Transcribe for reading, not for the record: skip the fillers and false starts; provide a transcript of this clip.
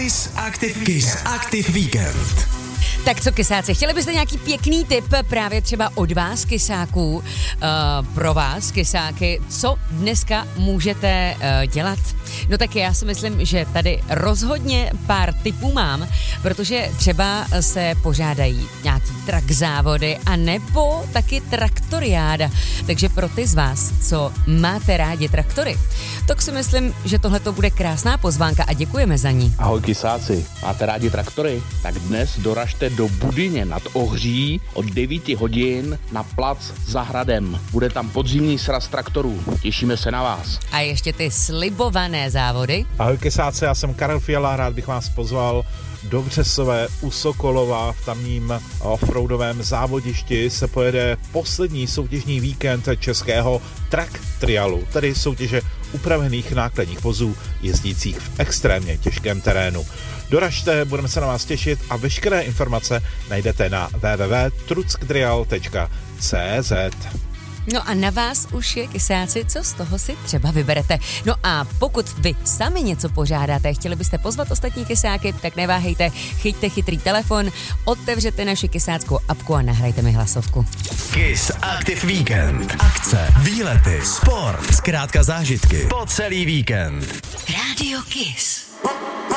Kiss Active Weekend. Tak co, kysáci, chtěli byste nějaký pěkný tip právě třeba od vás, kysáků, pro vás, kysáky, co dneska můžete dělat? No tak já si myslím, že tady rozhodně pár tipů mám, protože třeba se pořádají nějaký trak závody a nebo taky traktoriáda. Takže pro ty z vás, co máte rádi traktory, tak si myslím, že tohle to bude krásná pozvánka a děkujeme za ní. Ahoj kysáci, máte rádi traktory? Tak dnes doražte do Budyně nad Ohří od 9 hodin na plac za hradem. Bude tam podzimní sraz traktorů. Těšíme se na vás. A ještě ty slibované závody. Ahoj kysáci, já jsem Karel Fiala, rád bych vás pozval do Břesové u Sokolova. V tamním offroadovém závodišti se pojede poslední soutěžní víkend českého track trialu, tedy soutěže upravených nákladních vozů jezdících v extrémně těžkém terénu. Doražte, budeme se na vás těšit a veškeré informace najdete na www.trucktrial.cz. No a na vás už je, kysáci, co z toho si třeba vyberete. No a pokud vy sami něco požádáte, chtěli byste pozvat ostatní kysáky, tak neváhejte, chyťte chytrý telefon, otevřete naši kysáckou apku a nahrajte mi hlasovku. Kiss Active Weekend. Akce, výlety, sport, zkrátka zážitky po celý víkend. Radio Kiss.